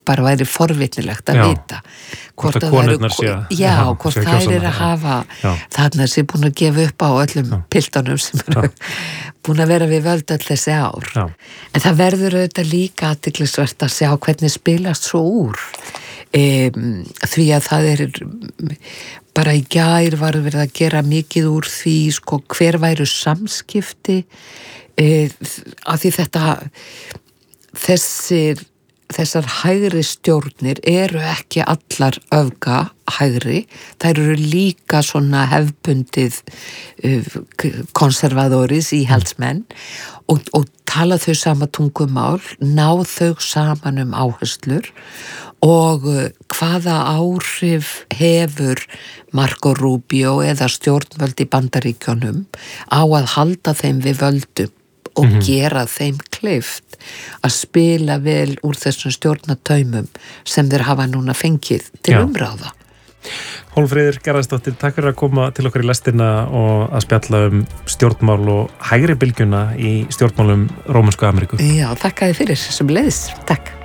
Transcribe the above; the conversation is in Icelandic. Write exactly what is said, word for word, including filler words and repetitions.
bara væri forvitnilegt að já. vita hvort að konurnar sé já, já, hvort þær eru að hafa þarna sé búin að gefa upp á öllum já. piltunum sem eru búin að vera við völd öll þessi ár já. En það verður auðvitað líka athyglisvert að sjá hvernig spilast svo úr um, því að það er bara í gær var verið að gera mikið úr því sko hver væru samskipti um, af því þetta þessir Þessar hægri stjórnir eru ekki allar öfga hægri, þær eru líka svona hefbundið uh, konservadoris í halsmenn og, og tala þau sama tungumál, ná þau saman um áherslur og uh, hvaða áhrif hefur Marco Rubio eða stjórnvöld í Bandaríkjunum á að halda þeim við völdum og mm-hmm. gera þeim kleift að spila vel úr þessum stjórnataumum sem þeir hafa núna fengið til Já. umráða. Hólmfríður Gerðarsdóttir, takk fyrir að koma til okkar í lestina og að spjalla um stjórnmál og hægri bylgjuna í stjórnmálum Rómönsku Ameríku. Já, þakka þið fyrir sem leiðis. Takk.